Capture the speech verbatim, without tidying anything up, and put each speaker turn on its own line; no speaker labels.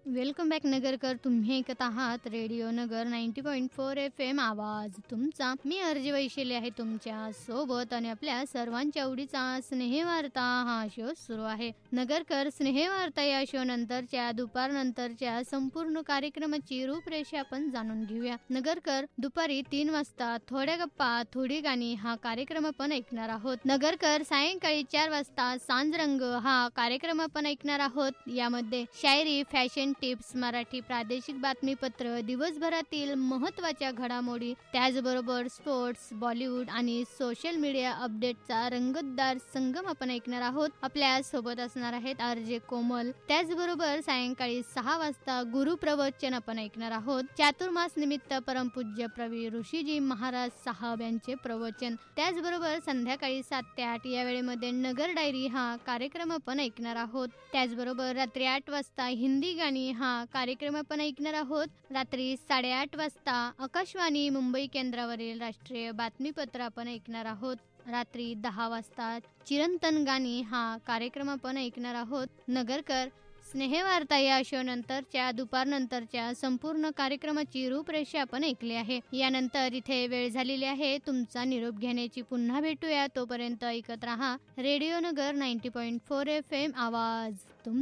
Welcome back Nagarkar. तुम्ही ऐकत आहात रेडिओ नगर ninety point four F M आवाज तुमचा. मी अर्जी वैशिले आहे तुमच्या सोबत आणि आपल्या सर्वांच्या आवडीचा स्नेहवार्ता हा शो सुरू आहे. नगरकर, स्नेहवार्ता या शो नंतरच्या दुपार नंतरच्या संपूर्ण कार्यक्रमाची रूपरेषा आपण जाणून घेऊया. नगरकर, दुपारी तीन वाजता थोड्या गप्पा थोडी गाणी हा कार्यक्रम आपण ऐकणार आहोत. नगरकर, सायंकाळी चार वाजता सांजरंग हा कार्यक्रम आपण ऐकणार आहोत. यामध्ये शायरी, फॅशन टिप्स, मराठी प्रादेशिक बातमीपत्र, दिवसभरातील महत्त्वाच्या घडामोडी, त्याचबरोबर स्पोर्ट्स, बॉलिवूड आणि सोशल मीडिया अपडेटचा रंगतदार संगम आपण ऐकणार आहोत. आपल्या सोबत असणार आहेत आरजे कोमल. त्याचबरोबर सायंकाळी सहा वाजता गुरुप्रवचन आपण ऐकणार आहोत. चातुर्मास निमित्त परमपूज्य प्रवी ऋषीजी महाराज साहब यांचे प्रवचन. त्याचबरोबर संध्याकाळी सात ते आठ या वेळेमध्ये नगर डायरी हा कार्यक्रम आपण ऐकणार आहोत. त्याचबरोबर रात्री आठ वाजता हिंदी गाणी हा कार्यक्रम आपण ऐकणार आहोत. रात्री साडेआठ वाजता आकाशवाणी मुंबई केंद्रावरील राष्ट्रीय बातमीपत्र आपण ऐकणार आहोत. रात्री दहा वाजता चिरंतन गाणी हा कार्यक्रम आपण ऐकणार आहोत. नगरकर, स्नेहवार्ता या शो नंतरच्या दुपार नंतरच्या संपूर्ण कार्यक्रमाची रूपरेषा आपण ऐकली आहे. यानंतर इथे वेळ झालेली आहे तुमचा निरोप घेण्याची. पुन्हा भेटूया. तोपर्यंत ऐकत रहा रेडिओ नगर ninety point four F M आवाज तुम